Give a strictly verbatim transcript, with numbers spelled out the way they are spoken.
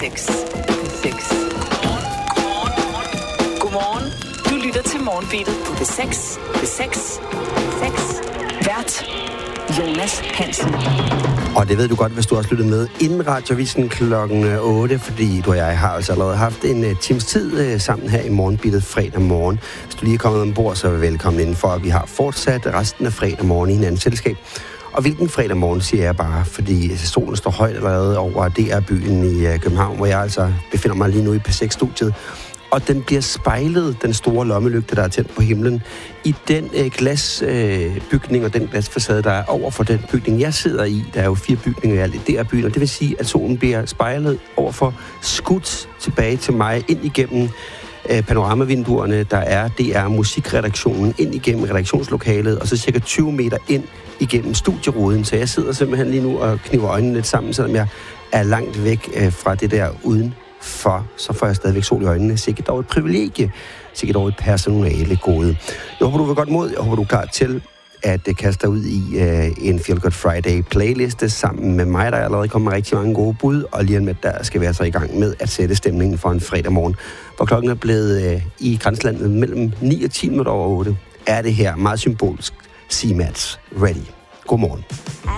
seks. seks. Godmorgen. Du lytter til Morgenbeatet på B seks. B seks. seks. Vært Jonas Hansen. Og det ved du godt, hvis du også lyttede med inden Radiovisen klokken otte, fordi du og jeg har altså allerede haft en uh, times tid uh, sammen her i Morgenbeatet fredag morgen. Hvis du lige er kommet ombord, så er vi velkommen indenfor, at vi har fortsat resten af fredag morgen i hinandens selskab. Og hvilken fredag morgen, siger jeg bare, fordi solen står højt allerede over D R-byen i uh, København, hvor jeg altså befinder mig lige nu i P seks-studiet. Og den bliver spejlet, den store lommelygte, der er tændt på himlen, i den øh, glasbygning øh, og den glasfacade, der er over for den bygning, jeg sidder i. Der er jo fire bygninger i alt i D R-byen, og det vil sige, at solen bliver spejlet over for skudt tilbage til mig, ind igennem øh, panoramavinduerne, der er D R-musikredaktionen, ind igennem redaktionslokalet, og så cirka tyve meter ind igennem studieruden. Så jeg sidder simpelthen lige nu og kniver øjnene lidt sammen, selvom jeg er langt væk øh, fra det der uden for, så får jeg stadigvæk sol i øjnene. Sikkert dog et privilegie, sikkert dog et personale gode. Jeg håber, du vil godt mod. Jeg håber, du er klar til at kaste dig ud i uh, en Feel Good Friday playliste sammen med mig, der allerede kommer rigtig mange gode bud, og lige med der skal vi altså i gang med at sætte stemningen for en fredag morgen, hvor klokken er blevet uh, i grænselandet mellem ni og ti minutter over otte. Er det her meget symbolsk C-Mats Ready. Godmorgen.